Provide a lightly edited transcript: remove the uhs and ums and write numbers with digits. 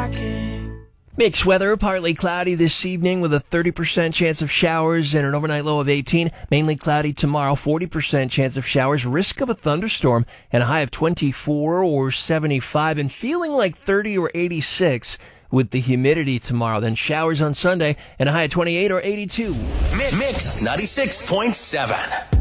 rocking. Mixed weather, partly cloudy this evening with a 30% chance of showers and an overnight low of 18. Mainly cloudy tomorrow, 40% chance of showers, risk of a thunderstorm, and a high of 24 or 75, and feeling like 30 or 86 with the humidity tomorrow. Then showers on Sunday and a high of 28 or 82. Mix 96.7.